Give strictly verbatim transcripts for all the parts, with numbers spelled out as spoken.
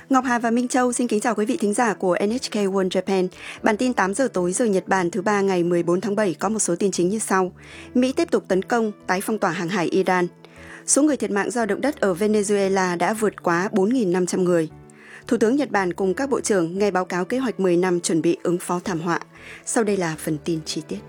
Ngọc Hà và Minh Châu xin kính chào quý vị thính giả của en hát ca World Japan. Bản tin tám giờ tối giờ Nhật Bản thứ ba ngày mười bốn tháng bảy có một số tin chính như sau. Mỹ tiếp tục tấn công, tái phong tỏa hàng hải Iran. Số người thiệt mạng do động đất ở Venezuela đã vượt quá bốn nghìn năm trăm người. Thủ tướng Nhật Bản cùng các bộ trưởng nghe báo cáo kế hoạch mười năm chuẩn bị ứng phó thảm họa. Sau đây là phần tin chi tiết.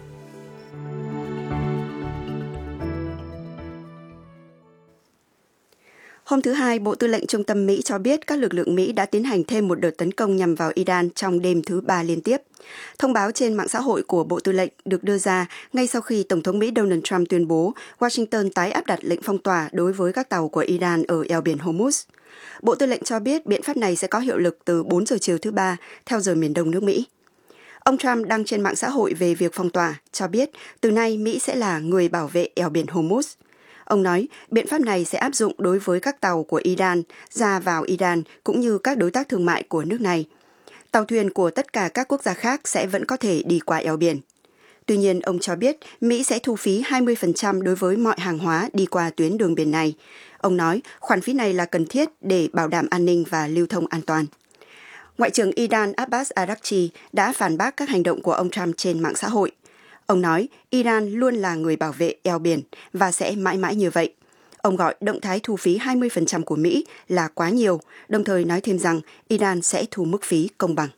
Hôm thứ Hai, Bộ Tư lệnh Trung tâm Mỹ cho biết các lực lượng Mỹ đã tiến hành thêm một đợt tấn công nhằm vào Iran trong đêm thứ ba liên tiếp. Thông báo trên mạng xã hội của Bộ Tư lệnh được đưa ra ngay sau khi Tổng thống Mỹ Donald Trump tuyên bố Washington tái áp đặt lệnh phong tỏa đối với các tàu của Iran ở eo biển Hormuz. Bộ Tư lệnh cho biết biện pháp này sẽ có hiệu lực từ bốn giờ chiều thứ ba theo giờ miền đông nước Mỹ. Ông Trump đăng trên mạng xã hội về việc phong tỏa, cho biết từ nay Mỹ sẽ là người bảo vệ eo biển Hormuz. Ông nói biện pháp này sẽ áp dụng đối với các tàu của Iran ra vào Iran cũng như các đối tác thương mại của nước này. Tàu thuyền của tất cả các quốc gia khác sẽ vẫn có thể đi qua eo biển. Tuy nhiên, ông cho biết Mỹ sẽ thu phí hai mươi phần trăm đối với mọi hàng hóa đi qua tuyến đường biển này. Ông nói khoản phí này là cần thiết để bảo đảm an ninh và lưu thông an toàn. Ngoại trưởng Iran Abbas Araghchi đã phản bác các hành động của ông Trump trên mạng xã hội. Ông nói Iran luôn là người bảo vệ eo biển và sẽ mãi mãi như vậy. Ông gọi động thái thu phí hai mươi phần trăm của Mỹ là quá nhiều, đồng thời nói thêm rằng Iran sẽ thu mức phí công bằng.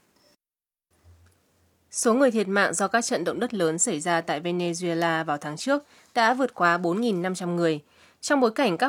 Số người thiệt mạng do các trận động đất lớn xảy ra tại Venezuela vào tháng trước đã vượt quá bốn nghìn năm trăm người, trong bối cảnh các